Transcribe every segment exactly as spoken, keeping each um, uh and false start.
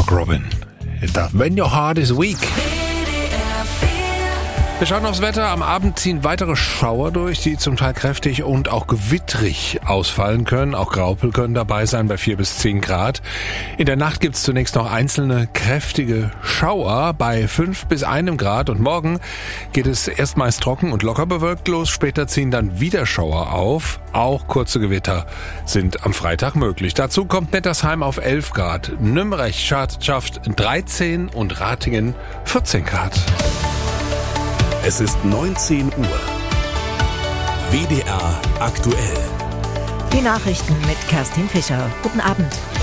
Mark Robin. When Your Heart is Weak. Wir schauen aufs Wetter. Am Abend ziehen weitere Schauer durch, die zum Teil kräftig und auch gewittrig ausfallen können. Auch Graupel können dabei sein bei vier bis zehn Grad. In der Nacht gibt's zunächst noch einzelne kräftige Schauer bei fünf bis einem Grad. Und morgen geht es erstmals trocken und locker bewölkt los. Später ziehen dann wieder Schauer auf. Auch kurze Gewitter sind am Freitag möglich. Dazu kommt Nettersheim auf elf Grad. Nürnberg schafft dreizehn und Ratingen vierzehn Grad. Es ist neunzehn Uhr. W D R aktuell. Die Nachrichten mit Kerstin Fischer. Guten Abend.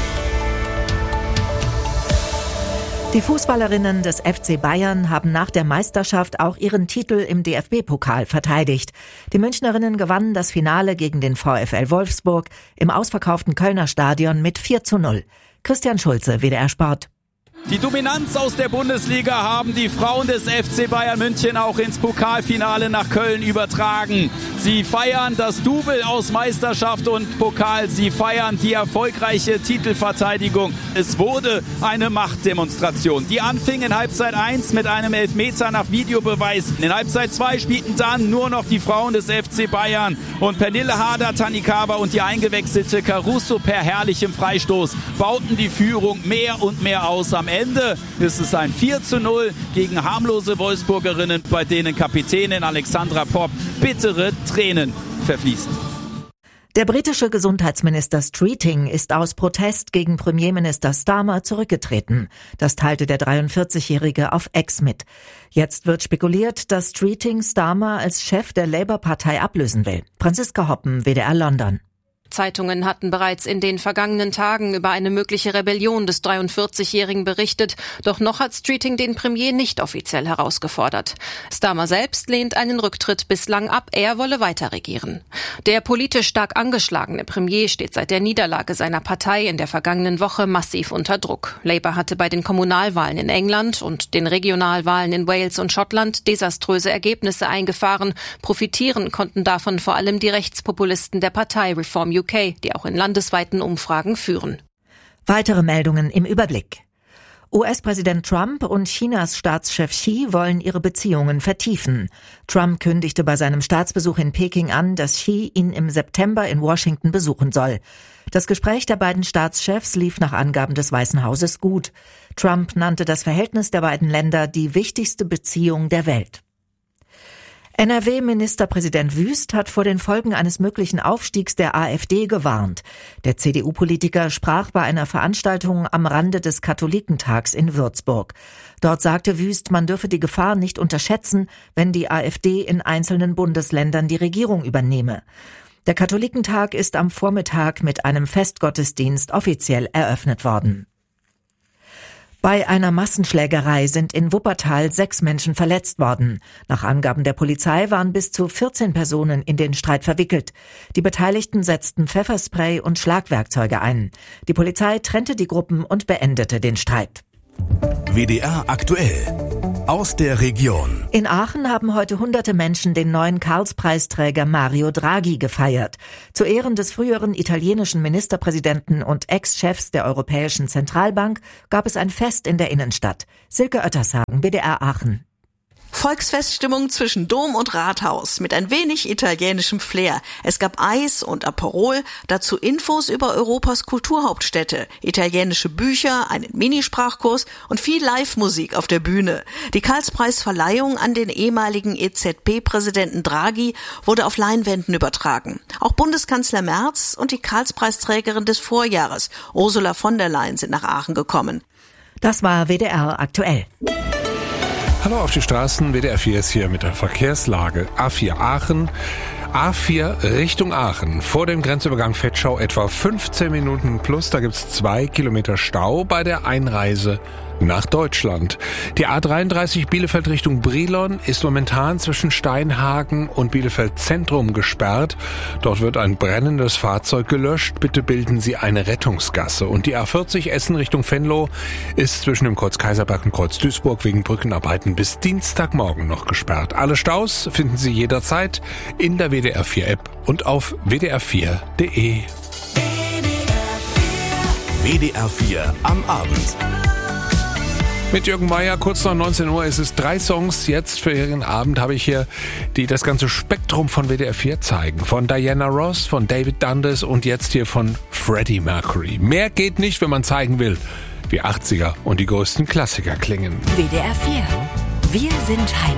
Die Fußballerinnen des F C Bayern haben nach der Meisterschaft auch ihren Titel im D F B-Pokal verteidigt. Die Münchnerinnen gewannen das Finale gegen den VfL Wolfsburg im ausverkauften Kölner Stadion mit vier zu null. Christian Schulze, W D R Sport. Die Dominanz aus der Bundesliga haben die Frauen des F C Bayern München auch ins Pokalfinale nach Köln übertragen. Sie feiern das Double aus Meisterschaft und Pokal. Sie feiern die erfolgreiche Titelverteidigung. Es wurde eine Machtdemonstration. Die anfing in Halbzeit eins mit einem Elfmeter nach Videobeweis. In Halbzeit zwei spielten dann nur noch die Frauen des F C Bayern. Und Pernille Harder, Tannikaba und die eingewechselte Caruso per herrlichem Freistoß bauten die Führung mehr und mehr aus. Am Ende ist es ein vier zu null gegen harmlose Wolfsburgerinnen, bei denen Kapitänin Alexandra Popp bittere Tränen verfließt. Der britische Gesundheitsminister Streeting ist aus Protest gegen Premierminister Starmer zurückgetreten. Das teilte der dreiundvierzigjährige auf X mit. Jetzt wird spekuliert, dass Streeting Starmer als Chef der Labour-Partei ablösen will. Franziska Hoppen, W D R London. Zeitungen hatten bereits in den vergangenen Tagen über eine mögliche Rebellion des dreiundvierzigjährigen berichtet, doch noch hat Streeting den Premier nicht offiziell herausgefordert. Starmer selbst lehnt einen Rücktritt bislang ab, er wolle weiter regieren. Der politisch stark angeschlagene Premier steht seit der Niederlage seiner Partei in der vergangenen Woche massiv unter Druck. Labour hatte bei den Kommunalwahlen in England und den Regionalwahlen in Wales und Schottland desaströse Ergebnisse eingefahren. Profitieren konnten davon vor allem die Rechtspopulisten der Partei Reform U K, die auch in landesweiten Umfragen führen. Weitere Meldungen im Überblick. U S-Präsident Trump und Chinas Staatschef Xi wollen ihre Beziehungen vertiefen. Trump kündigte bei seinem Staatsbesuch in Peking an, dass Xi ihn im September in Washington besuchen soll. Das Gespräch der beiden Staatschefs lief nach Angaben des Weißen Hauses gut. Trump nannte das Verhältnis der beiden Länder die wichtigste Beziehung der Welt. N R W-Ministerpräsident Wüst hat vor den Folgen eines möglichen Aufstiegs der AfD gewarnt. Der C D U-Politiker sprach bei einer Veranstaltung am Rande des Katholikentags in Würzburg. Dort sagte Wüst, man dürfe die Gefahr nicht unterschätzen, wenn die AfD in einzelnen Bundesländern die Regierung übernehme. Der Katholikentag ist am Vormittag mit einem Festgottesdienst offiziell eröffnet worden. Bei einer Massenschlägerei sind in Wuppertal sechs Menschen verletzt worden. Nach Angaben der Polizei waren bis zu vierzehn Personen in den Streit verwickelt. Die Beteiligten setzten Pfefferspray und Schlagwerkzeuge ein. Die Polizei trennte die Gruppen und beendete den Streit. W D R aktuell. Aus der Region. In Aachen haben heute hunderte Menschen den neuen Karlspreisträger Mario Draghi gefeiert. Zu Ehren des früheren italienischen Ministerpräsidenten und Ex-Chefs der Europäischen Zentralbank gab es ein Fest in der Innenstadt. Silke Oettershagen, W D R Aachen. Volksfeststimmung zwischen Dom und Rathaus mit ein wenig italienischem Flair. Es gab Eis und Aperol, dazu Infos über Europas Kulturhauptstädte, italienische Bücher, einen Minisprachkurs und viel Live-Musik auf der Bühne. Die Karlspreisverleihung an den ehemaligen E Z B-Präsidenten Draghi wurde auf Leinwänden übertragen. Auch Bundeskanzler Merz und die Karlspreisträgerin des Vorjahres, Ursula von der Leyen, sind nach Aachen gekommen. Das war W D R aktuell. Hallo auf die Straßen, W D R vier ist hier mit der Verkehrslage. A vier Aachen, A vier Richtung Aachen. Vor dem Grenzübergang Vetschau etwa fünfzehn Minuten plus. Da gibt's zwei Kilometer Stau bei der Einreise nach Deutschland. Die A dreiunddreißig Bielefeld Richtung Brilon ist momentan zwischen Steinhagen und Bielefeld Zentrum gesperrt. Dort wird ein brennendes Fahrzeug gelöscht. Bitte bilden Sie eine Rettungsgasse. Und die A vierzig Essen Richtung Venlo ist zwischen dem Kreuz Kaiserberg und Kreuz Duisburg wegen Brückenarbeiten bis Dienstagmorgen noch gesperrt. Alle Staus finden Sie jederzeit in der W D R vier App und auf w d r vier punkt d e. W D R vier am Abend. Mit Jürgen Meier, kurz nach neunzehn Uhr, ist es drei Songs. Jetzt für Ihren Abend habe ich hier, die das ganze Spektrum von W D R vier zeigen. Von Diana Ross, von David Dundas und jetzt hier von Freddie Mercury. Mehr geht nicht, wenn man zeigen will, wie achtziger und die größten Klassiker klingen. W D R vier. Wir sind Heim.